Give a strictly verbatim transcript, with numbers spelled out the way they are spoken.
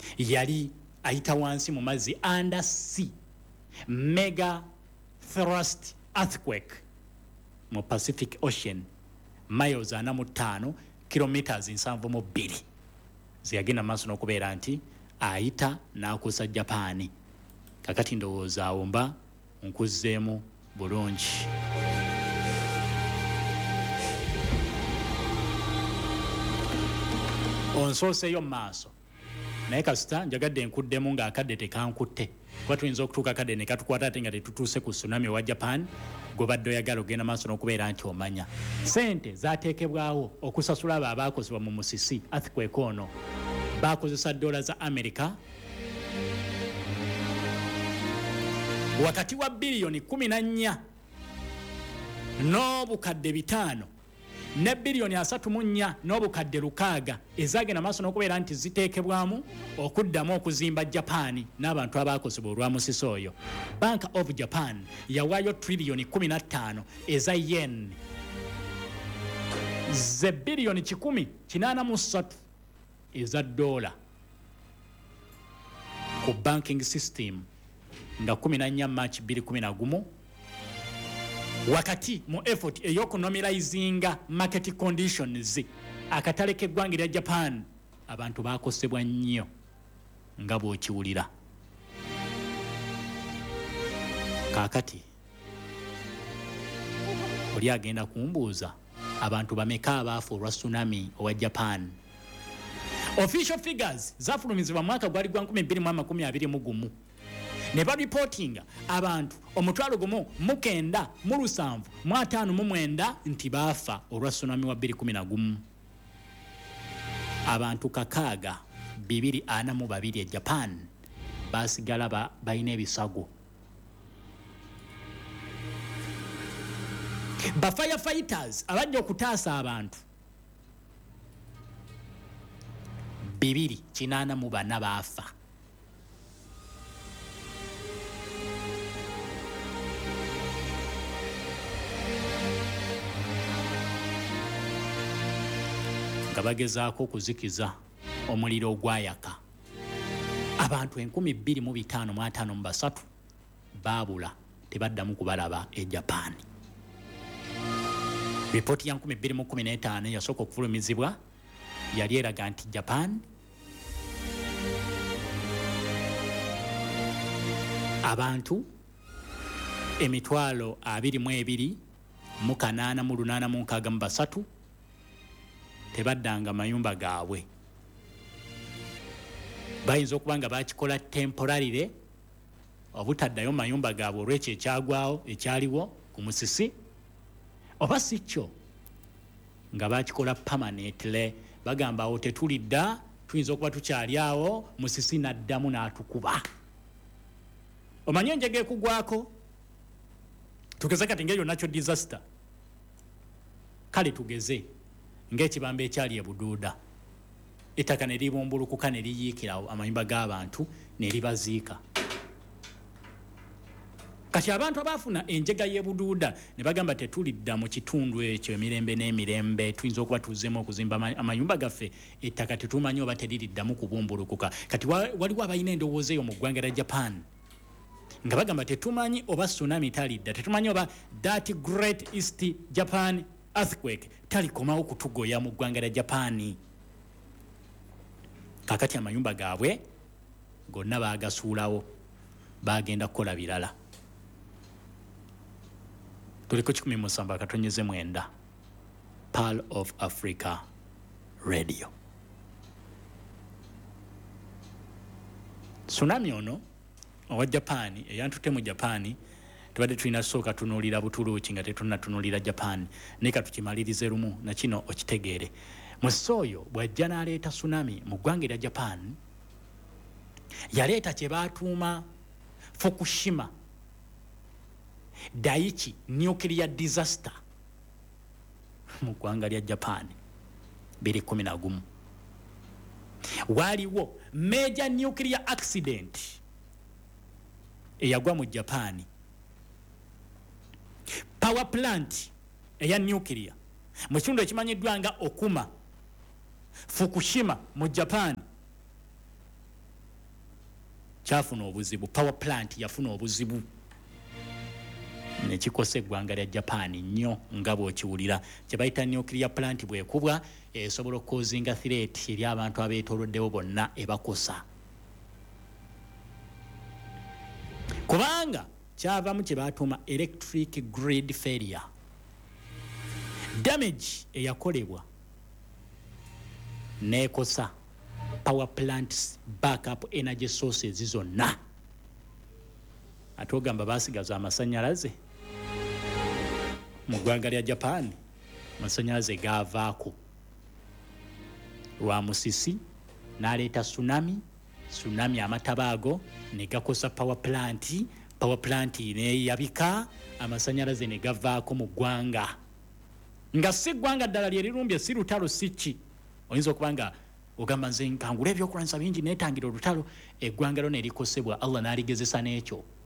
yali ayita wansi mu mazzi under sea mega thrust earthquake mu Pacific Ocean miles ana mu ttaano kilometers nsanvu mu bbiri ziyagenda maaso n'okubeera nti ayita n'akusa Japan. Kakati ndowooza awo mba nkuzzeemu bulungi. Onsooseeyo mu maaso naye kasita njagadde nkuddemu ng'akadde tekankutte kuba tuyinza okutuuka akadde ne katukwata ate nga tetutuuse ku tsunami owa Japan gobadde oyagala ogenda maaso n'okubeera nti omanya. Ssente zaateekebwawo okusasula abo abaakozebwa mu musisi earthquake ono baakozesa dola za America wakati wa biliyoni kumi na nnya n'obukadde bitaano ne biliyoni asatu mu nnya n'obukadde lukaaga ezagenda maaso n'okubeera nti ziteekebwamu okuddamu okuzimba Japan n'abantu abaakozebwa olwa musisi oyo. Bank of Japan yawaayo triliyoni kumi na ttaano eza yen ze biliyoni kikumi kinaana mu ssatu eza dola ku banking system nga kumi na nnya March bbiri kumi na gumu wakati mu effort ey'okunomalizinga market conditions akatale k'eggwanga lya Japan abantu baakosebwa nnyo nga bw'okiwulira. Kaakati oli agenda kumbuuza abantu bameka abaafa olwa tsunami owa Japan. Official figures zafulumizibwa mwaka gwali gwa nkumi bbiri mu amakumi abiri mu gumu ne baripotinga abantu omutwalo gumu mu kenda mu lusanvu mu ataano mu mwenda nti baafa olwa tsunami wa bbiri kumi na gumu. Abantu kakaaga bibiri ana mu babiri e Japan baasigala ba, balina ebisago. Ba firefighters abajja okutaasa abantu bibiri kinaana mu bana baafa. Nga bagezaako okuzikiza omuliro ogwayaka abantu enkumi bbiri mu bitaano mu ataano mu basatu baabula tebaddamu kubalaba e Japan. Ripooti ya nkumi bbiri mu kumi n'etaano yasooka okufulumizibwa yali eraga nti Japan abantu emitwalo abiri mu ebiri mu kanaana mu lunaana mu nkaaga mu basatu tebaddanga mayumba gaabwe. Bayinza okuba nga bakikola temporarily obutaddayo mayumba gaabwe olw'ekyo ekyagwawo ekyaliwo ku musisi oba si kyo nga bakikola permanently bagamba awo tetulidda tuyinza okuba tukyali awo musisi n'addamu n'atukuba. Omanyi enjega ekugwako tugeze kati ng'eyo natural disaster kale tugeze ng'ekibamba ekyali e Buduuda ettaka ne libumbulukuka ne liyiikirawo amayumba g'abantu ne libaziika. Kati abantu abaafuna enjega y'e Buduuda ne bagamba tetulidda mu kitundu ekyo emirembe n'emirembe tuyinza okuba tuzzemu okuzimba amayumba gaffe ettaka tetumanyi oba teririddamu kubumbulukuka. Kati waliwo abalina endowooza eyo mu ggwanga lya Japan nga bagamba tetumanyi oba tsunami talidda, tetumanyi oba that great East Japan earthquake talikomawo kutugoya mu ggwanga lya Japan. Kakati amayumba gaabwe gonna baagasuulawo baagenda kukola birala. Tuliko kikumi mu musanvu akatonyeze mwenda Pearl of Africa Radio. Tsunami ono owa Japan eyantute mu Japan tubadde tulina sooka tunuulira Butuluuki nga tetunatunuulira Japan naye katukimalirize lumu na kino okitegeere. Musisi oyo bw'ajja n'aleeta tsunami mu ggwanga lya Japan yaleeta kye baatuuma Fukushima Daiichi nuclear disaster mu ggwanga lya Japan bbiri kumi na gumu. Waliwo major nuclear accident eyagwa mu Japan. Power plant eya nuclear mu kitundu ekimanyiddwa nga Okuma Fukushima mu Japan kyafuna obuzibu, power plant yafuna obuzibu nekikosa eggwanga lya Japan nnyo nga bw'okiwulira. Kye bayita nuclear plant bwekubwa esobola okukozinga threat eri abantu abeetooloddewo bonna ebakosa, kubanga kyavamu kye baatuuma electric grid failure. Damage eyakolebwa neekosa power plants backup energy sources zonna. Ate ogamba baasigaza amasannyalaze mu ggwanga lya Japan, amasannyalaze gaavaako lwa musisi n'aleeta tsunami, tsunami amatabaago ne gakosa power plant, power plant neeyabika, amasannyalaze ne gavaako mu ggwanga. Nga si ggwanga ddala lye lirumbye, si lutalo si ki. Oyinza okuba nga ogamba nze nkangula ebyokulwanyisa bingi neetangira olutalo, eggwanga lyo ne likosebwa, Allah n'aligezesa n'ekyo.